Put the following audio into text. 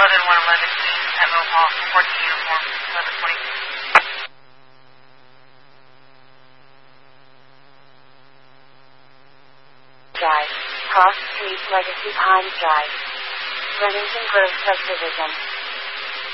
Northern 111, at Mohawk, 14 uniform, 1120. Drive, Cross Street, Legacy Pines Drive, Remington Grove Subdivision.